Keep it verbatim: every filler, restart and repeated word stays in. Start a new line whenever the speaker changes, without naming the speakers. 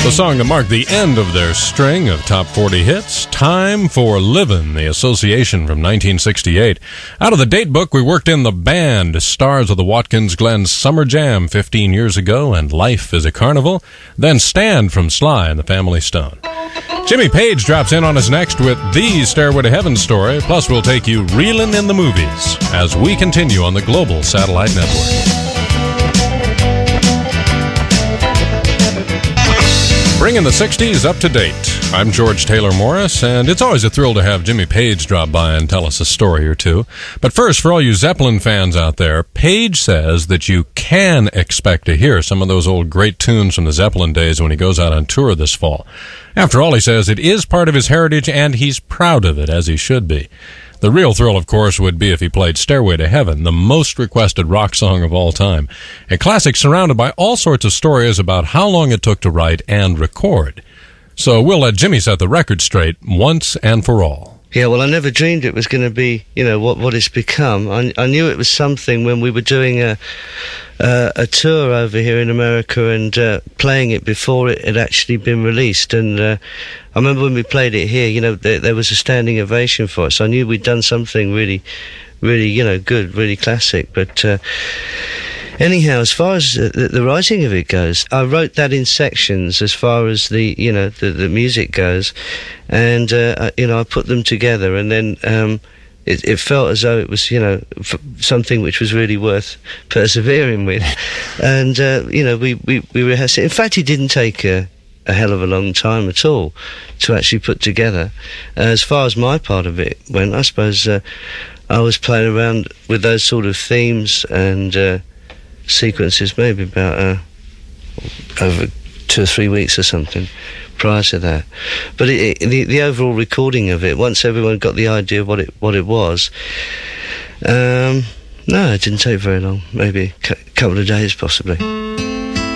The song that marked the end of their string of top forty hits, Time for Livin', the Association from nineteen sixty-eight. Out of the date book, we worked in The Band, stars of the Watkins Glen Summer Jam fifteen years ago, and Life is a Carnival. Then Stand from Sly and the Family Stone. Jimmy Page drops in on us next with the Stairway to Heaven story, plus we'll take you reelin' in the movies as we continue on the Global Satellite Network. Bringing the sixties up to date. I'm George Taylor Morris, and it's always a thrill to have Jimmy Page drop by and tell us a story or two. But first, for all you Zeppelin fans out there, Page says that you can expect to hear some of those old great tunes from the Zeppelin days when he goes out on tour this fall. After all, he says it is part of his heritage, and he's proud of it, as he should be. The real thrill, of course, would be if he played Stairway to Heaven, the most requested rock song of all time. A classic surrounded by all sorts of stories about how long it took to write and record. So we'll let Jimmy set the record straight once and for all.
Yeah, well, I never dreamed it was going to be, you know, what what it's become. I, I knew it was something when we were doing a uh, a tour over here in America and uh, playing it before it had actually been released. And uh, I remember when we played it here, you know, there, there was a standing ovation for us. I knew we'd done something really, really, you know, good, really classic. But uh, anyhow, as far as the, the writing of it goes, I wrote that in sections as far as the, you know, the, the music goes. And, uh, you know, I put them together, and then um, it, it felt as though it was, you know, f- something which was really worth persevering with. And, uh, you know, we, we, we rehearsed it. In fact, it didn't take a, a hell of a long time at all to actually put together. Uh, as far as my part of it went, I suppose uh, I was playing around with those sort of themes and uh, sequences maybe about uh, over two or three weeks or something prior to that. But it, it, the, the overall recording of it, once everyone got the idea of what it what it was, um, no, it didn't take very long. Maybe a cu- couple of days, possibly.